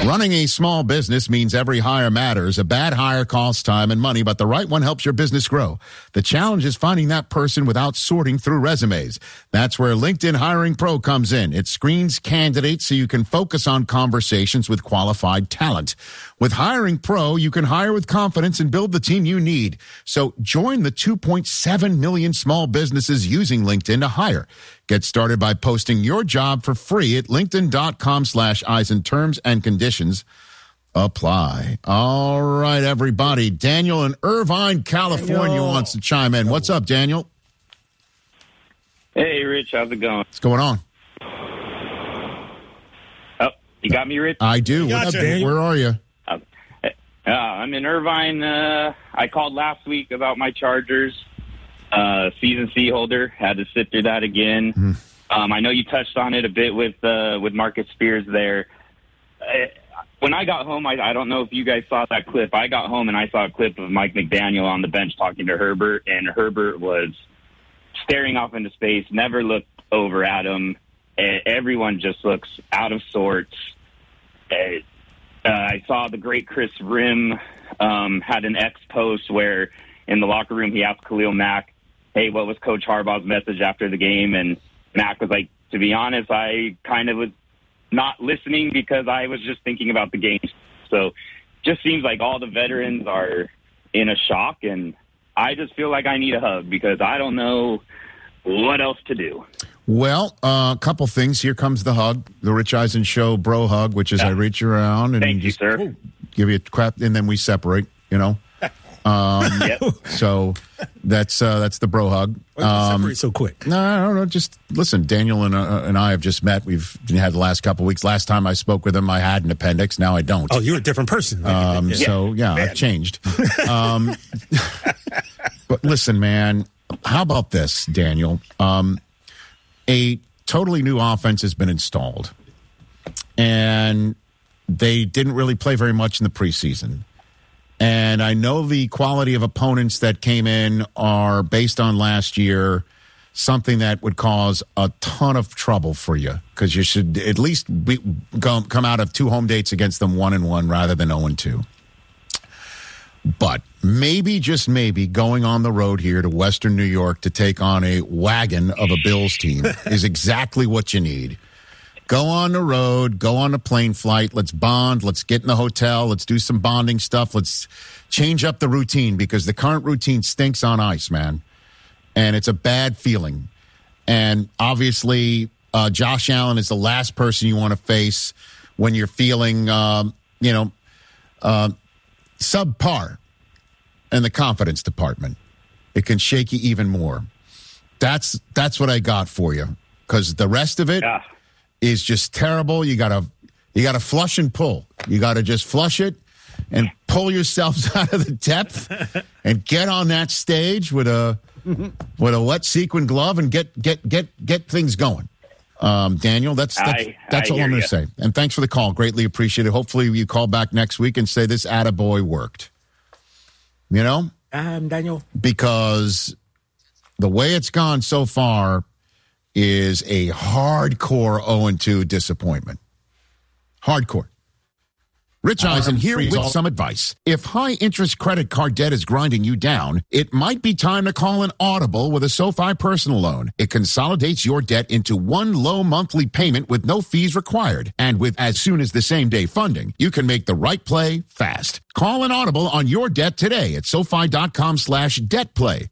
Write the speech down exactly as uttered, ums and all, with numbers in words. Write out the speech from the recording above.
Running a small business means every hire matters. A bad hire costs time and money, but the right one helps your business grow. The challenge is finding that person without sorting through resumes. That's where LinkedIn Hiring Pro comes in. It screens candidates so you can focus on conversations with qualified talent. With Hiring Pro, you can hire with confidence and build the team you need. So join the two point seven million small businesses using LinkedIn to hire. Get started by posting your job for free at linkedin.com slash Eisen. Terms and conditions apply. All right, everybody. Daniel in Irvine, California Daniel. wants to chime in. What's up, Daniel? Hey, Rich. How's it going? What's going on? Oh, you got me, Rich? I do. What's up, Daniel? Where are you? Uh, uh, I'm in Irvine. Uh, I called last week about my Chargers. Uh, season C holder, had to sit through that again. Mm. Um, I know you touched on it a bit with uh, with Marcus Spears there. I, when I got home, I, I don't know if you guys saw that clip. I got home and I saw a clip of Mike McDaniel on the bench talking to Herbert, and Herbert was staring off into space, never looked over at him. Uh, everyone just looks out of sorts. Uh, uh, I saw the great Chris Rim um, had an X post where in the locker room he asked Khalil Mack, hey, what was Coach Harbaugh's message after the game? And Mac was like, to be honest, I kind of was not listening because I was just thinking about the game. So just seems like all the veterans are in a shock, and I just feel like I need a hug because I don't know what else to do. Well, a uh, couple things. Here comes the hug, the Rich Eisen Show bro hug, which is yeah. I reach around and Thank just you, sir. give you a crap, and then we separate, you know. Um, yep. So that's uh, that's the bro hug. Um, separate so quick. No, I don't know. Just listen. Daniel and uh, and I have just met. We've had the last couple of weeks. Last time I spoke with him, I had an appendix. Now I don't. Oh, you're a different person. Um, yeah. So yeah, man. I've changed. um, but listen, man. How about this, Daniel? Um, a totally new offense has been installed, and they didn't really play very much in the preseason. And I know the quality of opponents that came in are based on last year, something that would cause a ton of trouble for you because you should at least be, come, come out of two home dates against them one and one rather than zero and two. But maybe, just maybe, going on the road here to Western New York to take on a wagon of a Bills team is exactly what you need. Go on the road, go on a plane flight, let's bond, let's get in the hotel, let's do some bonding stuff, let's change up the routine because the current routine stinks on ice, man. And it's a bad feeling. And obviously, uh, Josh Allen is the last person you want to face when you're feeling, um, you know, uh, subpar in the confidence department. It can shake you even more. That's, that's what I got for you because the rest of it... Yeah. is just terrible. You gotta, you gotta flush and pull. You gotta just flush it and pull yourselves out of the depth and get on that stage with a, with a wet sequin glove and get, get, get, get things going. Um, Daniel, that's that's, I, that's I all I'm going to you. say. And thanks for the call. Greatly appreciate it. Hopefully you call back next week and say this attaboy worked. You know, um, Daniel, because the way it's gone so far is a hardcore oh and two disappointment. Hardcore. Rich Eisen here with all- some advice. If high-interest credit card debt is grinding you down, it might be time to call an Audible with a SoFi personal loan. It consolidates your debt into one low monthly payment with no fees required. And with as soon as the same-day funding, you can make the right play fast. Call an Audible on your debt today at SoFi.com slash debt play.